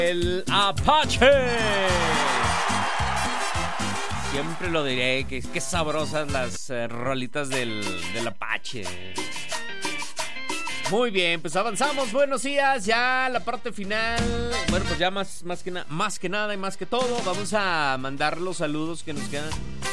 El Apache. Siempre lo diré, que sabrosas las rolitas del Apache. Muy bien, pues avanzamos. Buenos días, ya la parte final. Bueno, pues ya más que nada y más que todo, vamos a mandar los saludos que nos quedan.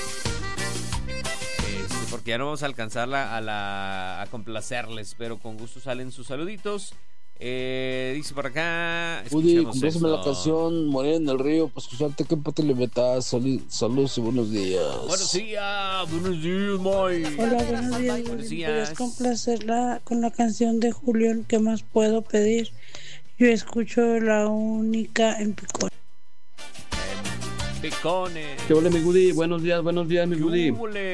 Porque ya no vamos a alcanzar a complacerles, pero con gusto salen sus saluditos. Dice por acá. Woody, compléjame la canción Morir en el Río, pues escucharte que pate le metas. Saludos y buenos días. Buenos días, Mike. Hola, buenos días. Buenos días. ¿Puedes complacerla con la canción de Julián? ¿Qué más puedo pedir? Yo escucho La Única en Picón. Picones. ¿Qué hola, mi Woody? Buenos días, mi Woody.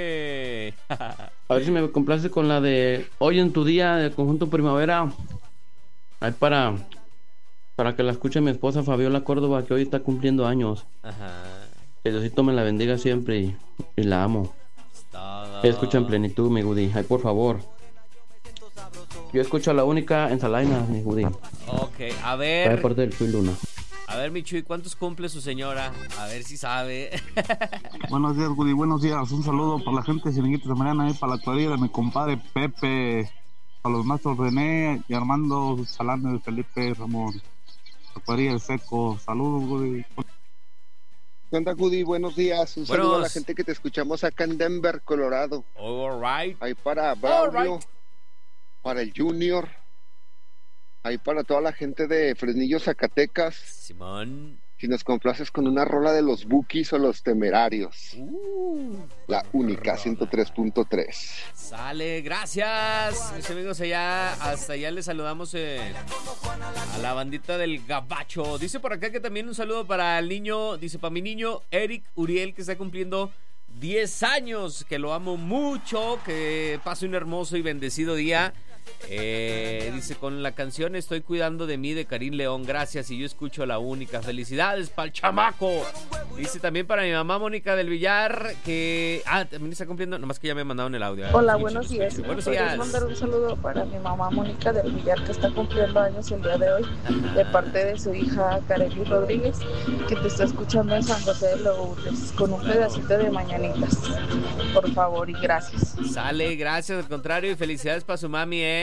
A ver si me complace con la de Hoy en tu Día del Conjunto Primavera. Ahí para que la escuche mi esposa Fabiola Córdoba, que hoy está cumpliendo años. Ajá. Que Diosito me la bendiga siempre y la amo. Escucha en plenitud, mi Woody. Ay, por favor. Yo escucho a La Única en Salainas, mi Woody. Ok, a ver. Está de parte del Chuy Luna. A ver, mi Chuy, ¿cuántos cumple su señora? A ver si sabe. Buenos días, Woody, buenos días. Un saludo para la gente de Ciringuitos de Mariana, para la cuadrilla de mi compadre Pepe, para los maestros René y Armando Salame, Felipe, Ramón, la cuadrilla del Seco. Saludos, Woody. ¿Qué onda, Woody? Buenos días. Un saludo a la gente que te escuchamos acá en Denver, Colorado. All right. Ahí para Braulio, right. Para el Junior, ahí para toda la gente de Fresnillo, Zacatecas. Simón. Si nos complaces con una rola de los Bukis o los Temerarios. La Única, 103.3. Sale, gracias. Mis amigos, hasta allá les saludamos a la bandita del Gabacho. Dice por acá que también un saludo para el niño, dice para mi niño Eric Uriel, que está cumpliendo 10 años, que lo amo mucho, que pase un hermoso y bendecido día. Dice, con la canción Estoy cuidando de mí de Karim León, gracias, y yo escucho La Única. Felicidades para el chamaco. Dice también para mi mamá Mónica del Villar, que también está cumpliendo, nomás que ya me mandaron el audio. Hola, buenos días. Buenos días. días. Mandar un saludo para mi mamá Mónica del Villar, que está cumpliendo años el día de hoy, de parte de su hija Kareli Rodríguez, que te está escuchando en San José de Lourdes, con un pedacito de mañanitas, por favor, y gracias. Sale, gracias, al contrario, y felicidades para su mami,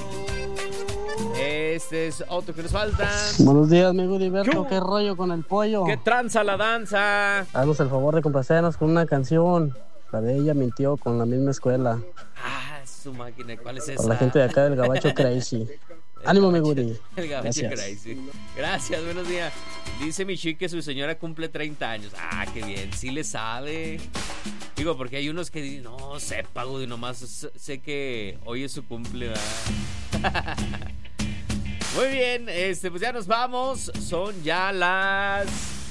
Este es otro que nos falta. Buenos días, amigo Heriberto. ¿Qué rollo con el pollo? ¿Qué tranza la danza? Haznos el favor de complacernos con una canción. La de Ella Mintió, con la misma escuela. Su máquina, ¿cuál es esa? Con la gente de acá del Gabacho Crazy. Ánimo, mi Woody. El Gabacho Gracias. Crazy. Gracias, buenos días. Dice mi chica que su señora cumple 30 años. Qué bien, sí le sabe. Digo, porque hay unos que dicen, no, sepa, Woody, nomás sé que hoy es su cumple, ¿verdad? Muy bien, pues ya nos vamos. Son ya las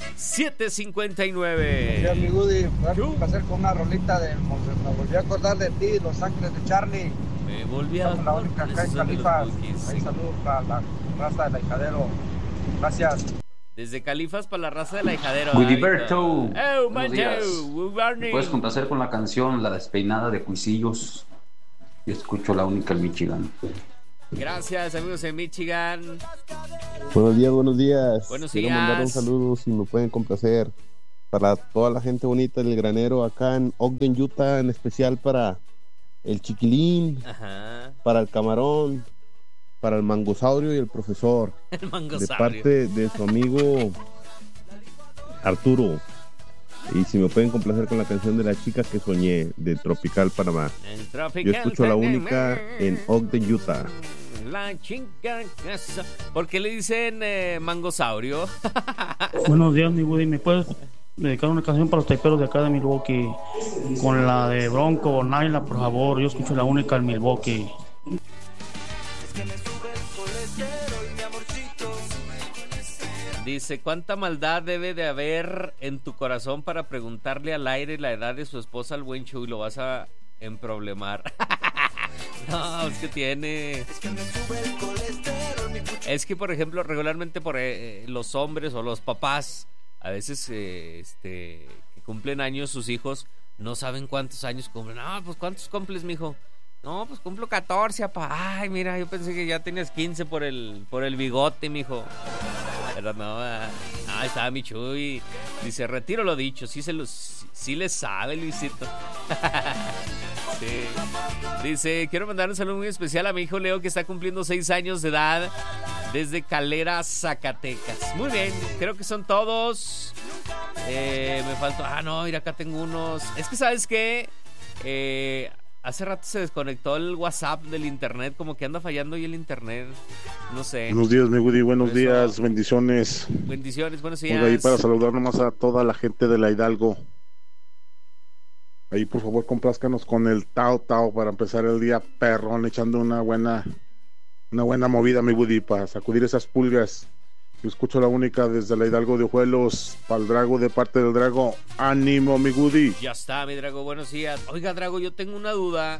7:59. Sí, mi Woody, voy a pasar con una rolita de Me volví a acordar de ti, Los Ángeles de Charlie. Me volví a la única acá en Califas. Ahí saludos para la raza del Ahijadero. Gracias. Desde Califas para la raza del Ahijadero. Woodyberto. Buenos días. ¿Me puedes complacer con la canción La Despeinada de Cuisillos? Yo escucho La Única en Michigan. Gracias, amigos en Michigan. Buenos días, buenos días. Buenos Quiero días. mandar un saludo, si me pueden complacer, para toda la gente bonita del granero acá en Ogden, Utah, en especial para el Chiquilín, para el Camarón, para el Mangosaurio y el Profesor. El Mangosaurio. De parte de su amigo Arturo. Y si me pueden complacer con la canción de La Chica que Soñé, de Tropical Panamá. Yo escucho La Única en Ogden, Utah. La chica casa. ¿Por qué le dicen Mangosaurio? Buenos días, mi Woody. ¿Me puedes dedicar una canción para los taiperos de acá de Milwaukee? Con la de Bronco o Naila, por favor. Yo escucho La Única en Milwaukee. Dice, ¿cuánta maldad debe de haber en tu corazón para preguntarle al aire la edad de su esposa al buen Chuy? Lo vas a emproblemar. No, es que tiene... Es que, por ejemplo, regularmente por los hombres o los papás, a veces que cumplen años sus hijos, no saben cuántos años cumplen. Ah, pues ¿cuántos cumples, mijo? No, pues cumplo 14, apá. Ay, mira, yo pensé que ya tenías 15 por el bigote, mijo. Pero no, estaba mi Chuy. Dice, retiro lo dicho, sí le sabe, Luisito. Sí. Dice, quiero mandar un saludo muy especial a mi hijo Leo, que está cumpliendo 6 años de edad, desde Calera, Zacatecas. Muy bien, creo que son todos. Me faltó, mira, acá tengo unos. Es que, ¿sabes qué? Hace rato se desconectó el WhatsApp del internet, como que anda fallando ahí el internet, no sé. Buenos días, mi Woody, buenos días, bendiciones. Bendiciones, buenos días. Ahí para saludar nomás a toda la gente de la Hidalgo. Ahí por favor complázcanos con el Tao Tao para empezar el día perrón, echando una buena movida, mi Woody, para sacudir esas pulgas. Yo escucho la única desde la Hidalgo de Ojuelos, para el Drago, de parte del Drago. ¡Ánimo, mi Woody! Ya está, mi Drago, buenos días. Oiga, Drago, yo tengo una duda.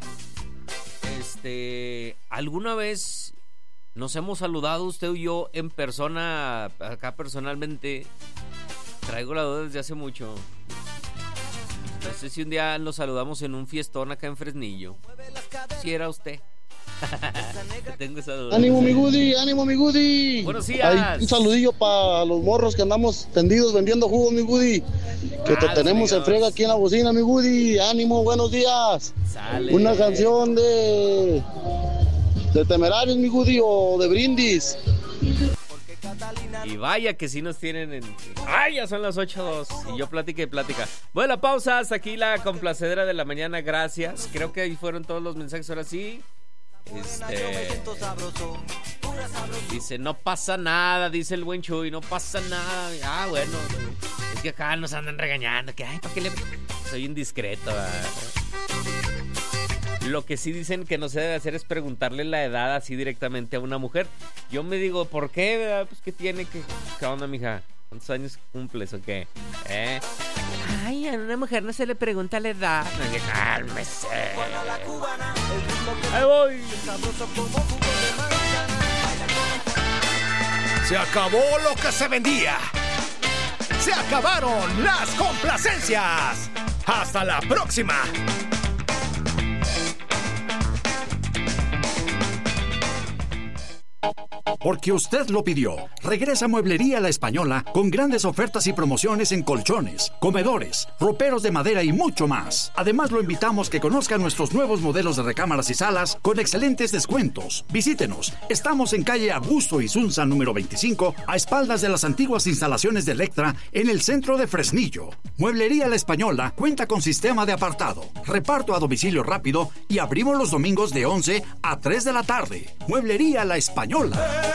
¿Alguna vez nos hemos saludado usted y yo en persona, acá personalmente? Traigo la duda desde hace mucho. No sé si un día nos saludamos en un fiestón acá en Fresnillo. Si era usted. Tengo esa duda. ¡Ánimo, mi Woody! ¡Ánimo, mi Woody! Buenos días. Un saludillo para los morros que andamos tendidos vendiendo jugos, mi Woody. Que te tenemos en frega aquí en la bocina, mi Woody. ¡Ánimo, buenos días! Sale. Una canción de Temerarios, mi Woody, o de Brindis. Y vaya que sí nos tienen en... ¡Ay, ya son las 8:02! Y yo plática. Bueno, la pausa, hasta aquí la complacedera de la mañana, gracias. Creo que ahí fueron todos los mensajes, ahora sí. Dice, no pasa nada, dice el buen Chuy, no pasa nada. Bueno, es que acá nos andan regañando, que ¿para qué le...? Soy indiscreto, Lo que sí dicen que no se debe hacer es preguntarle la edad así directamente a una mujer. Yo me digo, ¿por qué, verdad? Pues, ¿qué tiene? ¿Qué onda, mija? ¿Cuántos años cumples o qué? Ay, a una mujer no se le pregunta la edad. No, cálmese. Ahí voy. Se acabó lo que se vendía. Se acabaron las complacencias. Hasta la próxima. Porque usted lo pidió. Regresa Mueblería La Española con grandes ofertas y promociones en colchones, comedores, roperos de madera y mucho más. Además, lo invitamos que conozca nuestros nuevos modelos de recámaras y salas con excelentes descuentos. Visítenos. Estamos en calle Augusto Isunza número 25, a espaldas de las antiguas instalaciones de Electra, en el centro de Fresnillo. Mueblería La Española cuenta con sistema de apartado, reparto a domicilio rápido y abrimos los domingos de 11 a 3 de la tarde. Mueblería La Española.